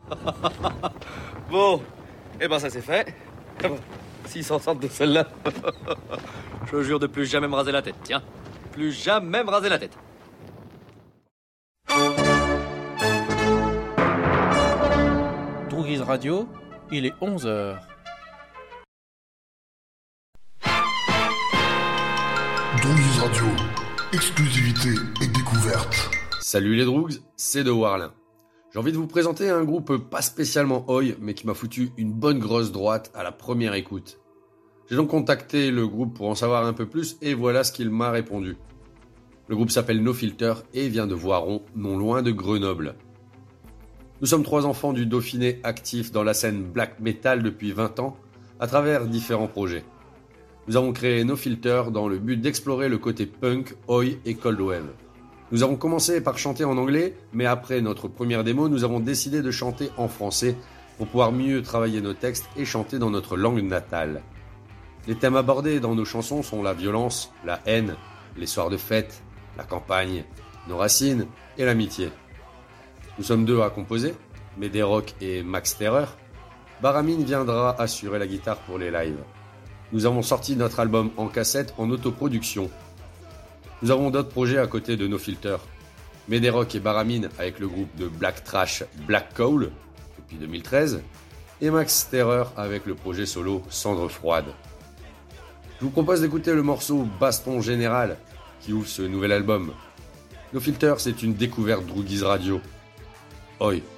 Bon, eh ben ça c'est fait. Ah bon, s'ils s'en sortent de celle-là, je jure de plus jamais me raser la tête, tiens. Plus jamais me raser la tête. Droogies Radio, il est 11h. Droogies Radio, exclusivité et découverte. Salut les Droogs, c'est De Warlin. J'ai envie de vous présenter un groupe pas spécialement oi, mais qui m'a foutu une bonne grosse droite à la première écoute. J'ai donc contacté le groupe pour en savoir un peu plus et voilà ce qu'il m'a répondu. Le groupe s'appelle No Filter et vient de Voiron, non loin de Grenoble. Nous sommes 3 enfants du Dauphiné actifs dans la scène black metal depuis 20 ans, à travers différents projets. Nous avons créé No Filter dans le but d'explorer le côté punk, oi et cold wave. Nous avons commencé par chanter en anglais, mais après notre première démo, nous avons décidé de chanter en français pour pouvoir mieux travailler nos textes et chanter dans notre langue natale. Les thèmes abordés dans nos chansons sont la violence, la haine, les soirs de fête, la campagne, nos racines et l'amitié. Nous sommes 2 à composer, Médéroc et Max Terreur. Baramine viendra assurer la guitare pour les lives. Nous avons sorti notre album en cassette en autoproduction. Nous avons d'autres projets à côté de No Filter. Médéroc et Baramine avec le groupe de black trash Black Coal depuis 2013 et Max Terreur avec le projet solo Cendre Froide. Je vous propose d'écouter le morceau Baston Général qui ouvre ce nouvel album. No Filter, c'est une découverte Droogies Radio. Oi.